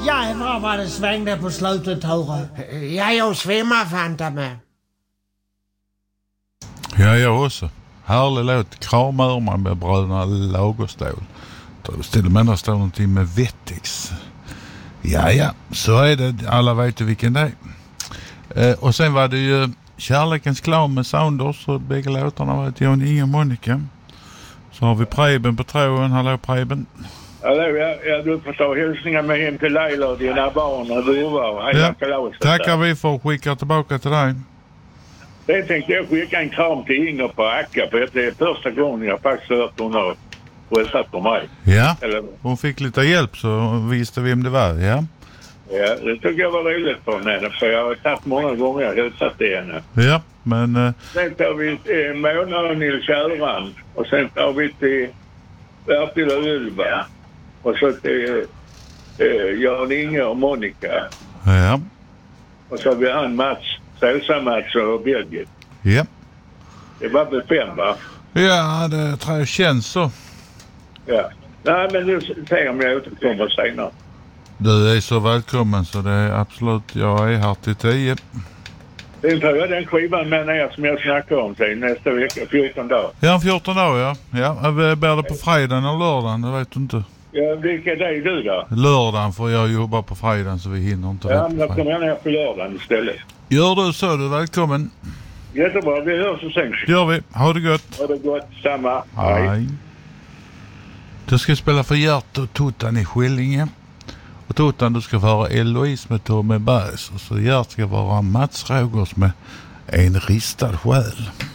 Jävlar vad det svängde på slutet, Ture. Ja, jag svimmar fanta med. Ja, jag också. Härlig låt. Kramar man med bröderna Lagerstål. Till och med där står någonting med Vettex. Ja, så är det. Alla vet ju vilken det är. Och sen var det ju Kärlekens klan med Sounders. Och bägge låtarna var till Jon Inge och Monica. Så har vi Preben på tråden. Hallå Preben. Hallå, du förstår hälsningar med hem till Leila och dina barn och duvar och hela kalaset. Tackar vi för att skicka tillbaka till dig. Sen tänkte jag skicka en kram till Inger på Acka, för det är första gången jag faktiskt hört hon har hälsat på mig. Ja, hon fick lite hjälp så visste vem det var, ja. Ja, det tycker jag var roligt för henne, för jag har tagit många gånger och hälsat till henne. Ja, men... Sen tar vi till Mona och Nils Kärrand och sen tar vi till Bertil och Ylva. Och så till Jan Inge och Monica. Ja. Och så har vi han Mats, Sälsa-Mats och Birgit. Ja. Det var väl 5, va? Ja, det tror jag känns så. Ja. Nej, men nu säger om jag återkommer senare. Du är så välkommen så det är absolut, jag är här till 10. Sen tar jag den skivan med ner som jag snackar om till nästa vecka, 14 dagar. Ja, 14 dagar, ja. Ja, bär det på fredagen eller lördagen, det vet du inte. Ja, vilka dag är du då? Lördagen får jag jobba på fredagen så vi hinner inte. Ja, men då kommer jag ner på lördagen istället. Gör du så, du är välkommen. Jättebra, vi hörs och sen. Gör vi, ha det gott. Ha det gott, samma. Hej. Du ska spela för Gert och Totan i Skillinge. Och Totan, du ska vara Eloise med Tommy Bergs. Och så Gert ska vara Mats Rogers med En ristad själ.